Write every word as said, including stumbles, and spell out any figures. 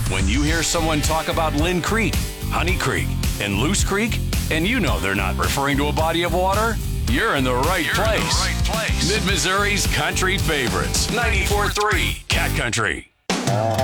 When you hear someone talk about Lynn Creek, Honey Creek, and Loose Creek, and you know they're not referring to a body of water, you're in the right You're place. in the right place. Mid-Missouri's country favorites. ninety-four point three Cat Country.